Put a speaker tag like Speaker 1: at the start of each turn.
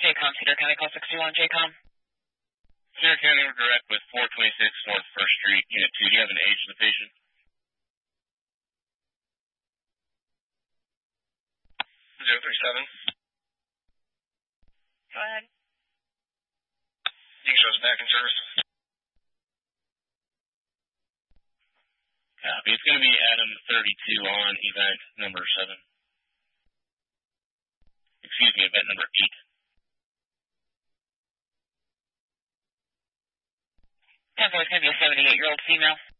Speaker 1: JCOM, Cedar County, call 61, JCOM.
Speaker 2: Cedar County, we're direct with 426 North 1st Street, Unit 2. Do you have an age of the patient? 037.
Speaker 1: Go ahead.
Speaker 2: You can show us back in service. Copy. It's going to be Adam 32 on event number 7. Excuse me, event number 8.
Speaker 1: 10-4 is going to be a 78-year-old female.